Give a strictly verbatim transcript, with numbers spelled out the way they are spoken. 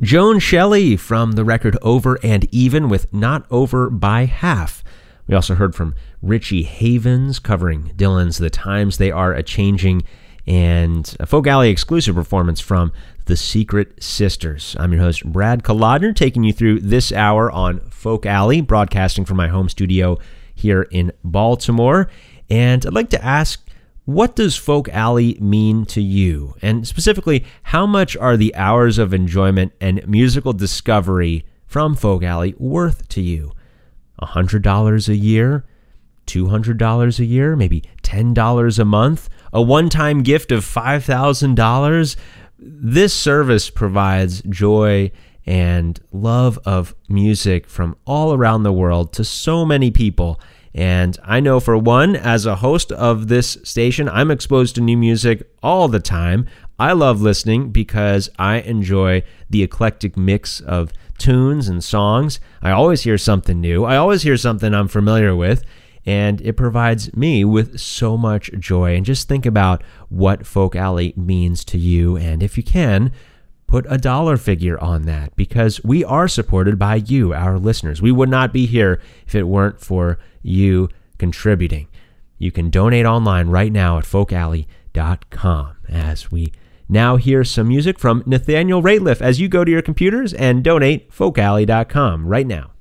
Joan Shelley from the record Over and Even with Not Over by Half. We also heard from Richie Havens covering Dylan's The Times They Are A-Changing, and a Folk Alley exclusive performance from The Secret Sisters. I'm your host, Brad Kolodner, taking you through this hour on Folk Alley, broadcasting from my home studio here in Baltimore. And I'd like to ask, what does Folk Alley mean to you? And specifically, how much are the hours of enjoyment and musical discovery from Folk Alley worth to you? one hundred dollars a year? two hundred dollars a year? Maybe ten dollars a month? A one-time gift of five thousand dollars? This service provides joy and love of music from all around the world to so many people. And I know, for one, as a host of this station, I'm exposed to new music all the time. I love listening because I enjoy the eclectic mix of tunes and songs. I always hear something new. I always hear something I'm familiar with. And it provides me with so much joy. And just think about what Folk Alley means to you. And if you can, put a dollar figure on that, because we are supported by you, our listeners. We would not be here if it weren't for you contributing. You can donate online right now at folk alley dot com, as we now hear some music from Nathaniel Rateliff as you go to your computers and donate folk alley dot com right now.